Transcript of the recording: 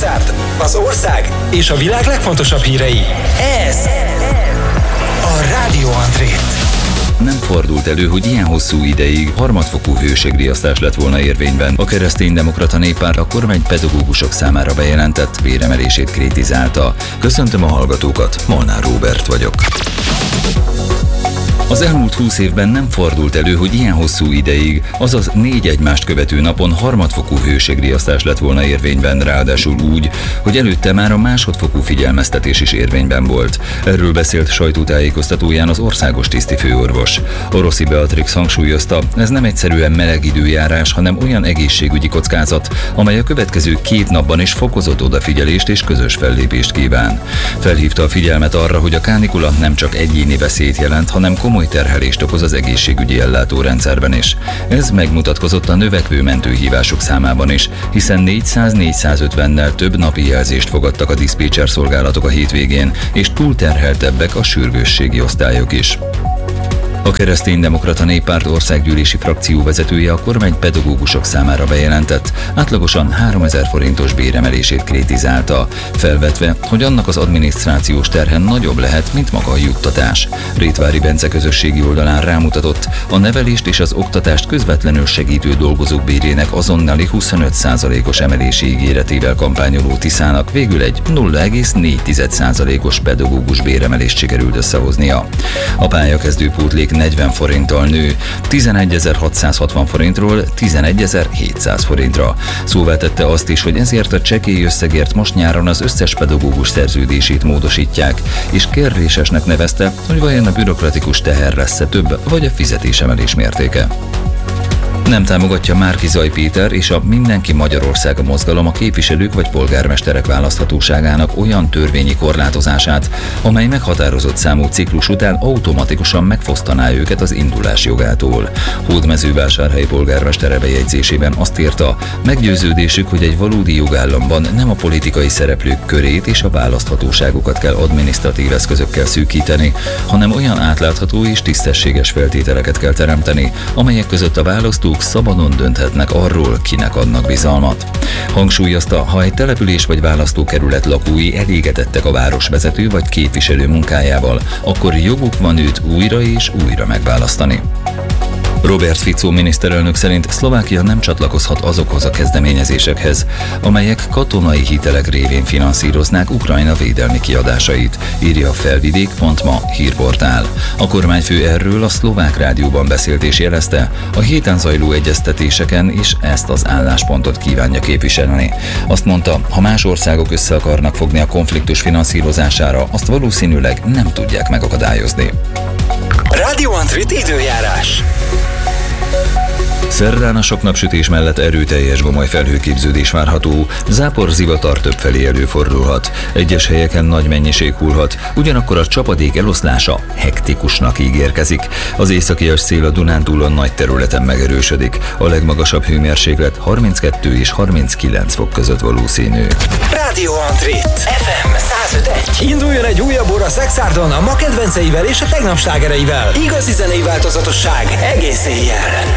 koncert, az ország és a világ legfontosabb hírei. Ez a Rádió André. Nem fordult elő, hogy ilyen hosszú ideig harmadfokú hőségriasztás lett volna érvényben. A Kereszténydemokrata Néppárt a kormány pedagógusok számára bejelentett béremelését kritizálta. Köszöntöm a hallgatókat, Molnár Róbert vagyok. Az elmúlt 20 évben nem fordult elő, hogy ilyen hosszú ideig, azaz 4 egymást követő napon harmadfokú hőségriasztás lett volna érvényben, ráadásul úgy, hogy előtte már a másodfokú figyelmeztetés is érvényben volt. Erről beszélt sajtótájékoztatóján az országos tisztifőorvos. Oroszi Beatrix hangsúlyozta, ez nem egyszerűen meleg időjárás, hanem olyan egészségügyi kockázat, amely a következő 2 napban is fokozott odafigyelést és közös fellépést kíván. Felhívta a figyelmet arra, hogy a kánikula nem csak egyéni veszélyt jelent, hanem komoly terhelést okoz az egészségügyi ellátórendszerben is. Ez megmutatkozott a növekvő mentőhívások számában is, hiszen 400-450-nel több napi jelzést fogadtak a diszpécser szolgálatok a hétvégén, és túlterheltebbek a sürgősségi osztályok is. A Kereszténydemokrata Néppárt országgyűlési frakcióvezetője a kormány pedagógusok számára bejelentett, átlagosan 3000 forintos béremelését kritizálta, felvetve, hogy annak az adminisztrációs terhe nagyobb lehet, mint maga a juttatás. Rétvári Bence közösségi oldalán rámutatott, a nevelést és az oktatást közvetlenül segítő dolgozók bérének azonnali 25%-os emelési ígéretével kampányoló Tiszának végül egy 0,4%-os pedagógus béremelést sikerült összehoznia. A pályakezdő pótlék 40 forinttal nő, 11.660 forintról 11.700 forintra. Szóvá tette azt is, hogy ezért a csekély összegért most nyáron az összes pedagógus szerződését módosítják, és kérdésesnek nevezte, hogy vajon a bürokratikus teher lesz-e több, vagy a fizetésemelés mértéke. Nem támogatja Márki-Zay Péter és a Mindenki Magyarországa mozgalom a képviselők vagy polgármesterek választhatóságának olyan törvényi korlátozását, amely meghatározott számú ciklus után automatikusan megfosztaná őket az indulás jogától. Hódmezővásárhely polgármestere bejegyzésében azt írta, meggyőződésük, hogy egy valódi jogállamban nem a politikai szereplők körét és a választhatóságokat kell adminisztratív eszközökkel szűkíteni, hanem olyan átlátható és tisztességes feltételeket kell teremteni, amelyek között a választók szabadon dönthetnek arról, kinek adnak bizalmat. Hangsúlyozta, ha egy település vagy választókerület lakói elégedettek a városvezető vagy képviselő munkájával, akkor joguk van őt újra és újra megválasztani. Robert Fico miniszterelnök szerint Szlovákia nem csatlakozhat azokhoz a kezdeményezésekhez, amelyek katonai hitelek révén finanszíroznák Ukrajna védelmi kiadásait, írja a Felvidék.ma hírportál. A kormányfő erről a szlovák rádióban beszélt és jelezte, a héten zajló egyeztetéseken is ezt az álláspontot kívánja képviselni. Azt mondta, ha más országok össze akarnak fogni a konfliktus finanszírozására, azt valószínűleg nem tudják megakadályozni. Rádió André időjárás. Szerdán a sok napsütés mellett erőteljes gomoly felhőképződés várható, záporzivatar többfelé előfordulhat. Egyes helyeken nagy mennyiség hullhat, ugyanakkor a csapadék eloszlása hektikusnak ígérkezik. Az északi szél a Dunántúlon nagy területen megerősödik. A legmagasabb hőmérséklet 32 és 39 fok között valószínű. Rádió André FM 105.1. Induljon egy újabb óra Szexárdon a ma kedvenceivel és a tegnap slágereivel. Igazi zenei változatosság egész éjjel.